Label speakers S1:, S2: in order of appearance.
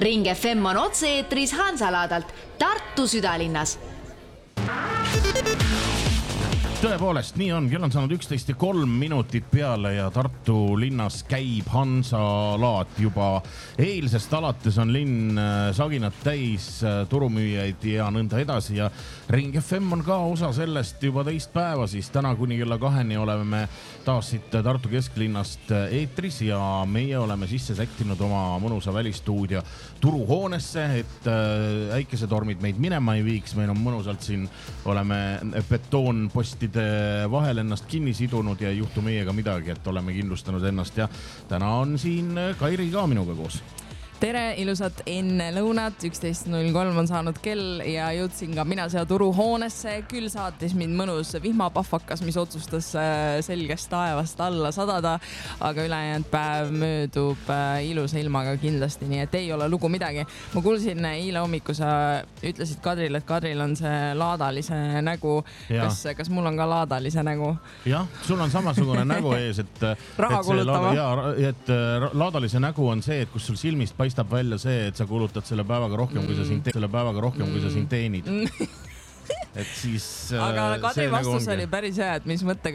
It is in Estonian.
S1: Ring FM on otse-eetris Hansalaadalt, Tartu südalinnas.
S2: Tõepoolest, nii on. Kell on saanud 11:03 peale ja Tartu linnas käib Hansalaat juba eilsest alates on linn saginat täis turumüüjaid ja nõnda edasi ja Ring FM on ka osa sellest juba teist päeva, siis täna kuni kella 2 oleme taas siit Tartu kesklinnast eetris ja meie oleme sisse sättinud oma mõnusa välistuudio turuhoonesse, et äikesetormid meid minema ei viiks. Meil on mõnusalt siin, oleme betoonpostid vahel ennast kinni sidunud ja ei juhtu meiega midagi, et oleme kindlustanud ennast ja täna on siin Kairi ka minuga koos.
S3: Tere, ilusat enne lõunat, 11:03 on saanud kell ja jõudsin ka mina siia turuhoonesse. Küll saatis mind mõnus vihmapahvakas, mis otsustas selgest taevast alla sadada, aga ülejäänud päev möödub ilusa ilmaga kindlasti, nii et ei ole lugu midagi. Ma kuulsin eile hommiku, sa ütlesid Kadril, et Kadril on see laadalise nägu. Kas mul on ka laadalise nägu?
S2: Jah, sul on samasugune nägu ees, et
S3: raha kulutama.
S2: Et laadalise nägu on see, et kus sul silmist paistab välja see, et sa kulutad selle päevaga rohkem, kui sa siin teenid. Et siis,
S3: aga Kadri vastus oli päris hea, et mis mõttega